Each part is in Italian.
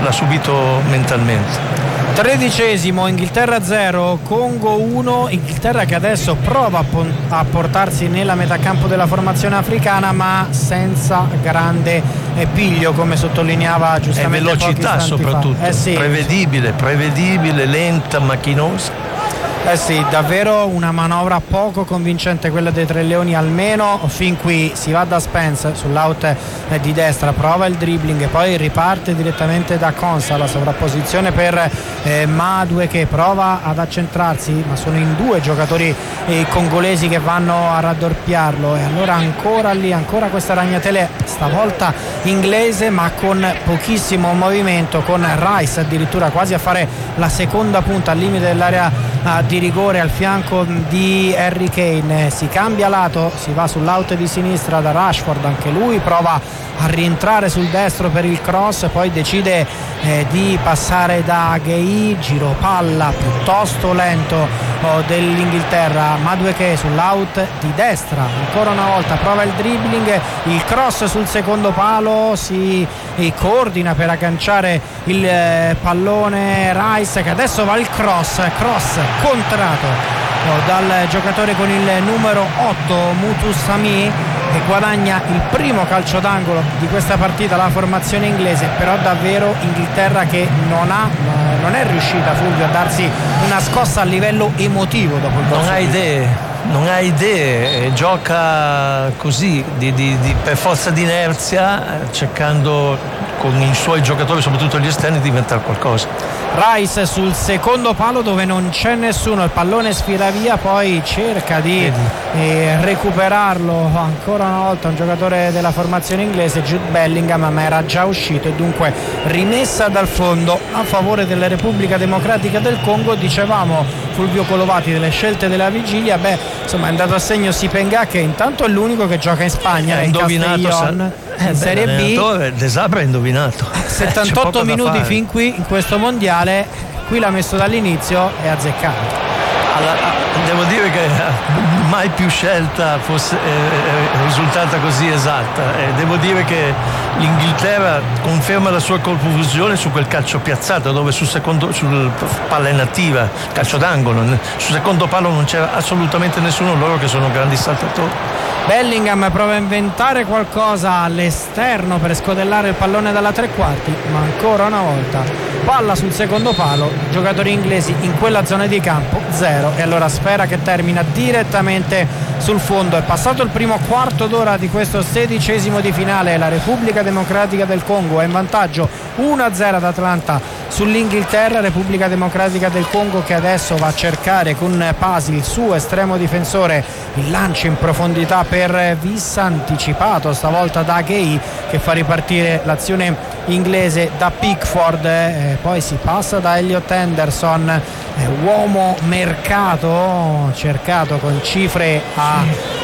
l'ha subito mentalmente. 13esimo, Inghilterra 0, Congo 1. Inghilterra che adesso prova a portarsi nella metà campo della formazione africana, ma senza grande piglio, come sottolineava giustamente e velocità soprattutto, sì. prevedibile, lenta, macchinosa. Sì, davvero una manovra poco convincente quella dei Tre Leoni, almeno fin qui. Si va da Spence sull'out di destra, prova il dribbling e poi riparte direttamente da Konsa, la sovrapposizione per Madue che prova ad accentrarsi, ma sono in due giocatori congolesi che vanno a raddoppiarlo, e allora ancora lì, ancora questa ragnatele, stavolta inglese ma con pochissimo movimento, con Rice addirittura quasi a fare la seconda punta al limite dell'area di rigore al fianco di Harry Kane. Si cambia lato, si va sull'out di sinistra da Rashford, anche lui prova a rientrare sul destro per il cross, poi decide di passare da Gueye, giro palla piuttosto lento dell'Inghilterra. Madueke sull'out di destra, ancora una volta prova il dribbling, il cross sul secondo palo, si coordina per agganciare il pallone Rice, che adesso va il cross contrato dal giocatore con il numero 8 Mutusami, che guadagna il primo calcio d'angolo di questa partita la formazione inglese. Però davvero Inghilterra che non è riuscita, Fulvio, a darsi una scossa a livello emotivo dopo il gol. Non ha idee, gioca così per forza di inerzia, cercando con i suoi giocatori, soprattutto gli esterni, di diventare qualcosa. Rice sul secondo palo dove non c'è nessuno, il pallone sfila via, poi cerca di recuperarlo ancora una volta un giocatore della formazione inglese, Jude Bellingham, ma era già uscito, e dunque rimessa dal fondo a favore della Repubblica Democratica del Congo. Dicevamo, Fulvio Colovati, delle scelte della vigilia, insomma è andato a segno Sipenga, che intanto è l'unico che gioca in Spagna, in Castellón, in Serie B. Desabra ha indovinato 78 minuti fin qui in questo mondiale, qui l'ha messo dall'inizio e ha azzeccato. Devo dire che mai più scelta fosse risultata così esatta, devo dire che l'Inghilterra conferma la sua confusione su quel calcio piazzato, dove sul palla inattiva, calcio d'angolo, sul secondo palo non c'era assolutamente nessuno, loro che sono grandi saltatori. Bellingham prova a inventare qualcosa all'esterno per scodellare il pallone dalla tre quarti, ma ancora una volta palla sul secondo palo, giocatori inglesi in quella zona di campo 0, e allora Sfera che termina direttamente sul fondo. È passato il primo quarto d'ora di questo 16esimo di finale, la Repubblica Democratica del Congo è in vantaggio 1-0 ad Atlanta sull'Inghilterra. Repubblica Democratica del Congo che adesso va a cercare con Pasi, il suo estremo difensore, il lancio in profondità per Vissa, anticipato stavolta da Gueye, che fa ripartire l'azione inglese da Pickford, poi si passa da Elliot Henderson, uomo mercato, cercato con cifre a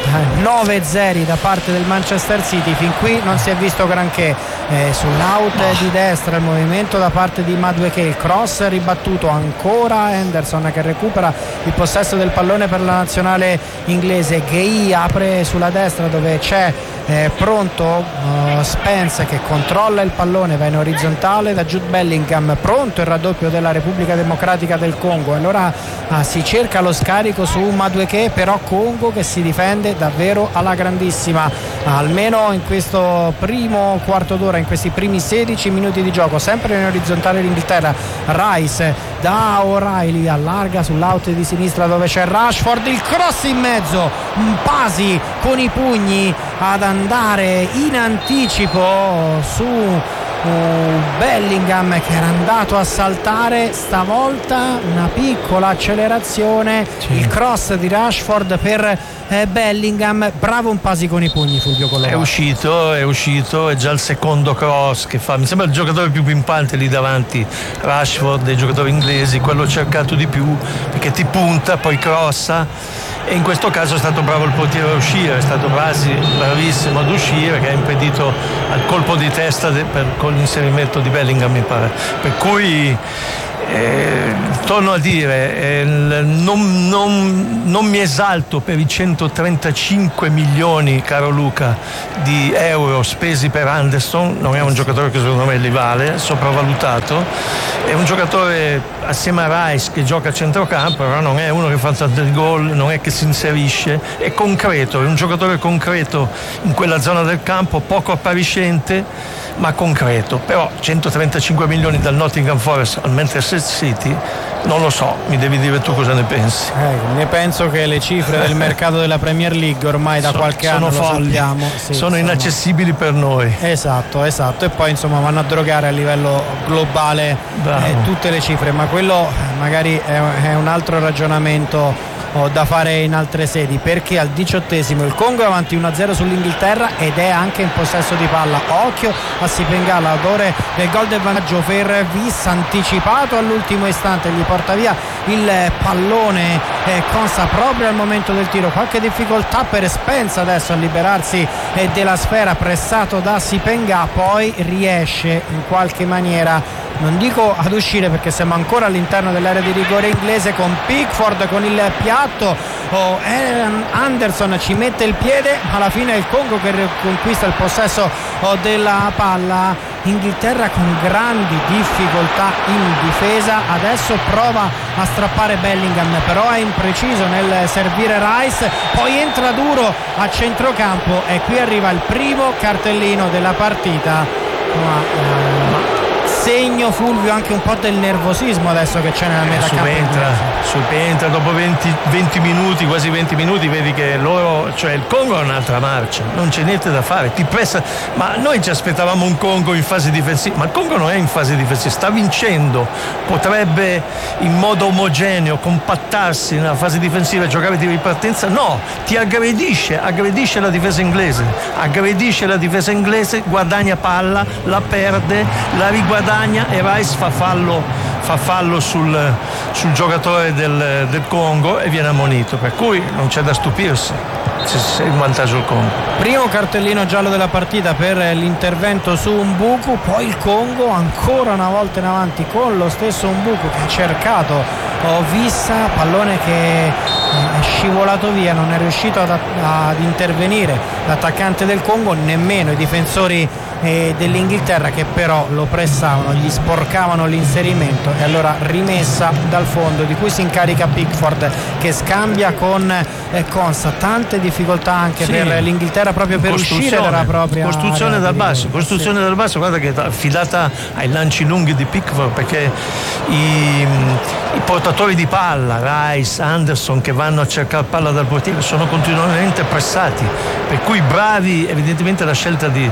9-0 da parte del Manchester City. Fin qui non si è visto granché. Sull'out di destra il movimento da parte di Madueke, il cross ribattuto, ancora Henderson che recupera il possesso del pallone per la nazionale inglese. Gueye apre sulla destra dove c'è pronto Spence che controlla il pallone, va in orizzontale da Jude Bellingham, pronto il raddoppio della Repubblica Democratica del Congo. Allora si cerca lo scarico su Madueke, però Congo che si difende davvero alla grandissima, almeno in questo primo quarto d'ora, in questi primi 16 minuti di gioco. Sempre in orizzontale l'Inghilterra, Rice da O'Reilly, allarga sull'out di sinistra dove c'è Rashford, il cross in mezzo, Pasi con i pugni ad andare in anticipo su Bellingham che era andato a saltare, stavolta una piccola accelerazione, il cross di Rashford per Bellingham, bravo un Pasi con i pugni, Fulvio Colombo. È uscito, è già il secondo cross che fa, mi sembra il giocatore più pimpante lì davanti, Rashford, dei giocatori inglesi, quello cercato di più perché ti punta, poi crossa, e in questo caso è stato bravo il portiere a uscire, è stato bravissimo ad uscire, che ha impedito al colpo di testa con l'inserimento di Bellingham, mi pare, per cui Torno a dire, non mi esalto per i 135 milioni, caro Luca, di euro spesi per Anderson. Non è un giocatore che secondo me li vale, sopravvalutato. È un giocatore assieme a Rice che gioca a centrocampo, però non è uno che fa tanti gol, non è che si inserisce, è concreto, è un giocatore concreto in quella zona del campo, poco appariscente ma concreto. Però 135 milioni dal Nottingham Forest al Manchester City, non lo so, mi devi dire tu cosa ne pensi. Ne penso che le cifre del mercato della Premier League ormai da qualche anno sono folli, lo sappiamo, sono inaccessibili per noi. Esatto, e poi insomma vanno a drogare a livello globale tutte le cifre, ma quello magari è un altro ragionamento da fare in altre sedi, perché al 18esimo il Congo è avanti 1-0 sull'Inghilterra ed è anche in possesso di palla. Occhio a Sipenga, l'autore del gol del vantaggio per Vis, anticipato all'ultimo istante, gli porta via il pallone Konsa proprio al momento del tiro. Qualche difficoltà per Spence adesso a liberarsi della sfera, pressato da Sipenga, poi riesce in qualche maniera, non dico ad uscire perché siamo ancora all'interno dell'area di rigore inglese, con Pickford con il piatto. Anderson ci mette il piede, ma alla fine è il Congo che conquista il possesso della palla. Inghilterra con grandi difficoltà in difesa, adesso prova a strappare Bellingham, però è impreciso nel servire Rice, poi entra duro a centrocampo e qui arriva il primo cartellino della partita. Segno, Fulvio, anche un po' del nervosismo adesso che c'è nella metà campo. Subentra dopo 20 minuti, quasi 20 minuti, vedi che loro, cioè il Congo è un'altra marcia, non c'è niente da fare, ti pressa. Ma noi ci aspettavamo un Congo in fase difensiva, ma il Congo non è in fase difensiva, sta vincendo, potrebbe in modo omogeneo compattarsi nella fase difensiva e giocare di ripartenza. No, ti aggredisce la difesa inglese, guadagna palla, la perde, la riguadagna e Rice fa fallo sul giocatore del Congo e viene ammonito, per cui non c'è da stupirsi se è in vantaggio il Congo. Primo cartellino giallo della partita per l'intervento su Mbuku, poi il Congo ancora una volta in avanti con lo stesso Mbuku che ha cercato Vissa, pallone che è scivolato via, non è riuscito ad intervenire l'attaccante del Congo, nemmeno i difensori dell'Inghilterra, che però lo pressavano, gli sporcavano l'inserimento, e allora rimessa dal fondo di cui si incarica Pickford che scambia con Konsa. Tante difficoltà anche per l'Inghilterra proprio per uscire dalla propria costruzione dal basso, guarda che è affidata ai lanci lunghi di Pickford, perché i portatori di palla Rice, Anderson, che vanno a cercare palla dal portiere, sono continuamente pressati, per cui bravi. Evidentemente la scelta di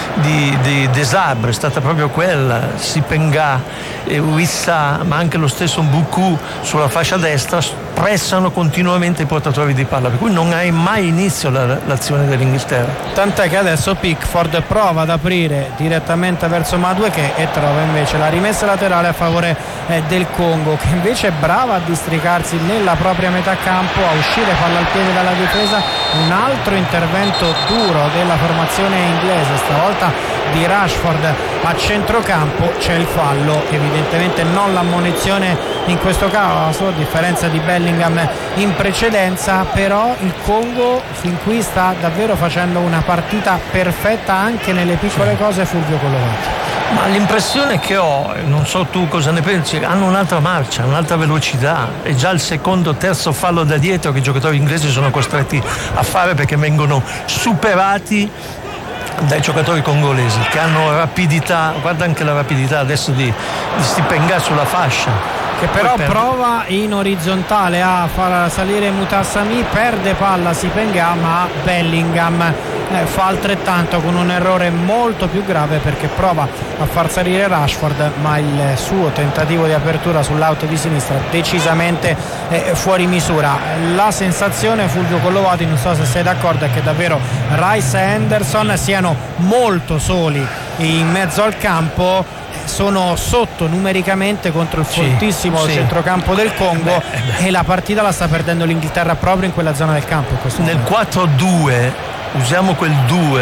Desabre è stata proprio quella. Sipenga, Wissa, ma anche lo stesso Mbuku sulla fascia destra pressano continuamente i portatori di palla, per cui non hai mai inizio l'azione dell'Inghilterra. Tant'è che adesso Pickford prova ad aprire direttamente verso Madueke e trova invece la rimessa laterale a favore del Congo, che invece è brava a districarsi nella propria metà campo, a uscire palla al piede dalla difesa. Un altro intervento duro della formazione inglese, stavolta di Rashford a centrocampo. C'è il fallo, evidentemente non l'ammonizione in questo caso, a differenza di Bellingham in precedenza, però il Congo fin qui sta davvero facendo una partita perfetta anche nelle piccole cose. Fulvio Collovati. Ma l'impressione che ho, non so tu cosa ne pensi, hanno un'altra marcia, un'altra velocità. È già il secondo, terzo fallo da dietro che i giocatori inglesi sono costretti a fare, perché vengono superati dai giocatori congolesi che hanno rapidità. Guarda anche la rapidità adesso di Sipenga sulla fascia, che però prova in orizzontale a far salire Mutassami, perde palla Sipenga, ma Bellingham fa altrettanto con un errore molto più grave, perché prova a far salire Rashford, ma il suo tentativo di apertura sull'auto di sinistra decisamente fuori misura. La sensazione, Fulvio Collovati, non so se sei d'accordo, è che davvero Rice e Henderson siano molto soli in mezzo al campo, sono sotto numericamente contro il fortissimo centrocampo del Congo, e la partita la sta perdendo l'Inghilterra proprio in quella zona del campo. Nel 4-2 usiamo quel 2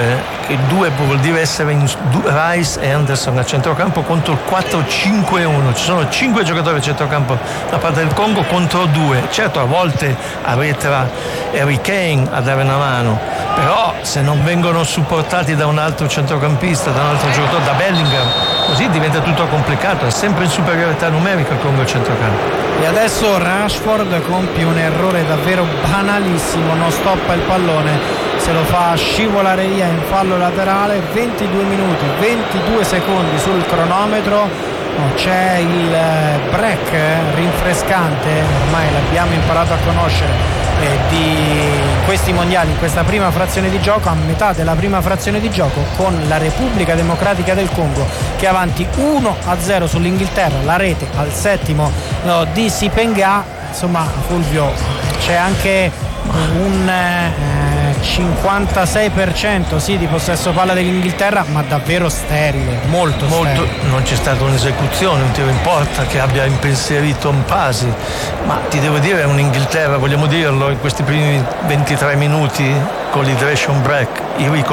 il 2 vuol dire essere in Rice e Anderson a centrocampo contro il 4-5-1. Ci sono 5 giocatori a centrocampo da parte del Congo contro 2. Certo, a volte avrete Harry Kane a dare una mano, però se non vengono supportati da un altro centrocampista, da un altro giocatore, da Bellingham, così diventa tutto complicato. È sempre in superiorità numerica il Congo a centrocampo. E adesso Rashford compie un errore davvero banalissimo, non stoppa il pallone, se lo fa scivolare via in fallo laterale. 22 minuti 22 secondi sul cronometro. C'è il break rinfrescante, ormai l'abbiamo imparato a conoscere, di questi mondiali, in questa prima frazione di gioco, a metà della prima frazione di gioco, con la Repubblica Democratica del Congo che è avanti 1-0 sull'Inghilterra, la rete al settimo di Sipenga. Insomma, Fulvio, c'è anche un 56% sì di possesso palla dell'Inghilterra, ma davvero sterile, molto sterile. Non c'è stata un'esecuzione, un tiro in porta che abbia impensierito un Pasi, ma ti devo dire, è un'Inghilterra, vogliamo dirlo, in questi primi 23 minuti con l'hydration break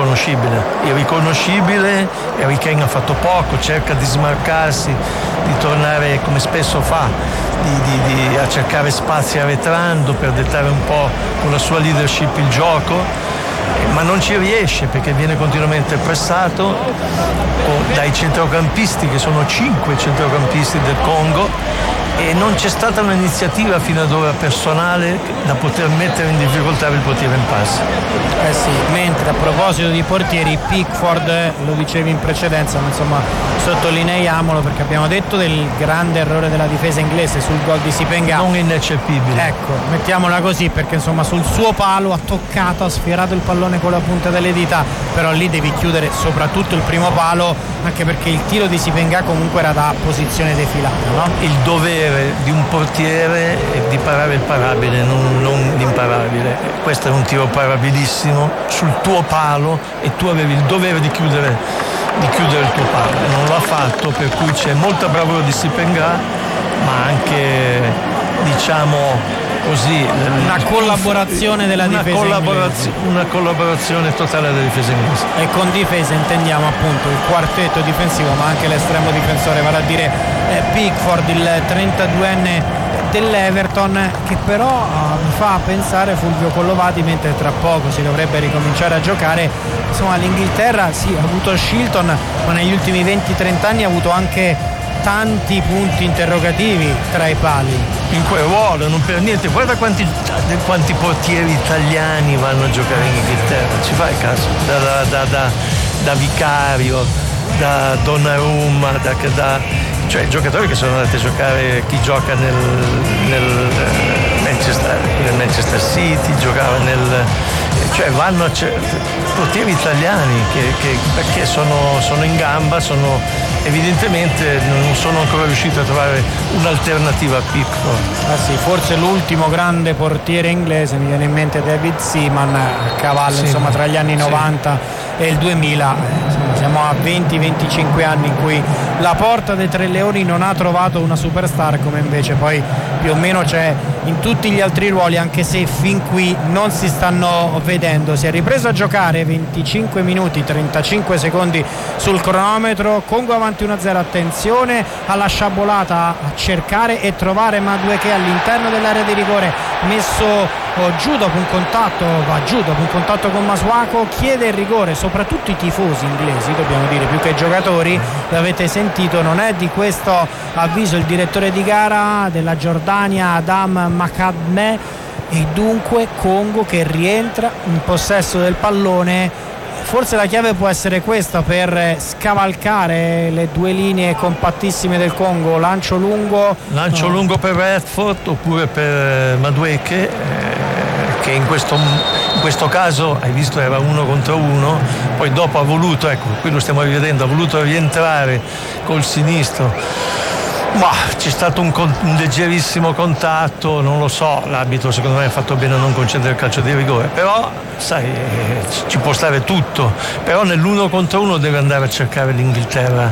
irriconoscibile. Harry Kane ha fatto poco, cerca di smarcarsi, di tornare come spesso fa, a cercare spazi arretrando per dettare un po' con la sua leadership il gioco, ma non ci riesce perché viene continuamente pressato dai centrocampisti, che sono 5 centrocampisti del Congo, e non c'è stata un'iniziativa fino ad ora personale da poter mettere in difficoltà il portiere in pass. Sì, mentre a proposito di portieri, Pickford, lo dicevi in precedenza, ma insomma sottolineiamolo perché abbiamo detto del grande errore della difesa inglese sul gol di Sipenga, non ineccepibile. Ecco, mettiamola così, perché insomma sul suo palo ha toccato, ha sfiorato il pallone con la punta delle dita, però lì devi chiudere soprattutto il primo palo, anche perché il tiro di Sipenga comunque era da posizione defilata, no? Il dovere di un portiere è di parare il parabile, non l'imparabile. Questo è un tiro parabilissimo sul tuo palo e tu avevi il dovere di chiudere il tuo palo. Non l'ha fatto, per cui c'è molta bravura di Sipenga, ma anche, diciamo così, una collaborazione della difesa inglese. Una collaborazione totale della difesa inglese. E con difesa intendiamo appunto il quartetto difensivo, ma anche l'estremo difensore, vale a dire Pickford, il 32enne dell'Everton, che però mi fa pensare, Fulvio Collovati, mentre tra poco si dovrebbe ricominciare a giocare, insomma l'Inghilterra sì, ha avuto Shilton, ma negli ultimi 20-30 anni ha avuto anche tanti punti interrogativi tra i pali in quel ruolo, non per niente. Guarda quanti portieri italiani vanno a giocare in Inghilterra, ci fai caso? Da Vicario, da Donnarumma, cioè giocatori che sono andati a giocare, chi gioca nel Manchester City, giocava cioè vanno a portieri italiani che perché sono in gamba, evidentemente non sono ancora riuscito a trovare un'alternativa a Pickford. Sì, forse l'ultimo grande portiere inglese, mi viene in mente David Seaman, a cavallo insomma tra gli anni 90 e il 2000, insomma, siamo a 20-25 anni in cui la porta dei Tre Leoni non ha trovato una superstar, come invece poi più o meno c'è in tutti gli altri ruoli, anche se fin qui non si stanno vedendo. Si è ripreso a giocare, 25 minuti 35 secondi sul cronometro, Congo avanti 1-0. Attenzione alla sciabolata, a cercare e trovare Madueke all'interno dell'area di rigore, messo giù dopo un contatto, va giù dopo un contatto con Masuaku, chiede il rigore. Soprattutto i tifosi inglesi, dobbiamo dire, più che i giocatori, l'avete sentito, non è di questo avviso il direttore di gara della Giordania, Adam Makadme, e dunque Congo che rientra in possesso del pallone. Forse la chiave può essere questa per scavalcare le due linee compattissime del Congo, lancio lungo per Redford oppure per Madueke, che in questo caso hai visto era 1 contro 1, poi dopo ha voluto, ecco qui lo stiamo rivedendo, ha voluto rientrare col sinistro, ma c'è stato un leggerissimo contatto, non lo so, l'arbitro secondo me ha fatto bene a non concedere il calcio di rigore, però sai, ci può stare tutto, però nell'1 contro 1 deve andare a cercare l'Inghilterra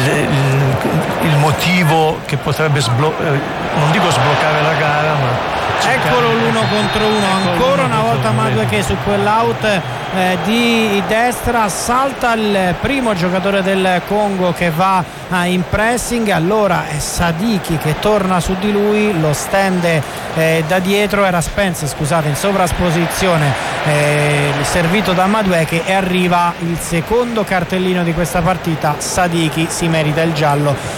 il motivo che potrebbe non dico sbloccare la gara, ma Eccolo l'1 contro 1, ancora una volta Madueke su quell'out di destra, salta il primo giocatore del Congo che va in pressing, allora è Sadiki che torna su di lui, lo stende da dietro, era Spence scusate in sovrasposizione, servito da Madueke, e arriva il secondo cartellino di questa partita. Sadiki si merita il giallo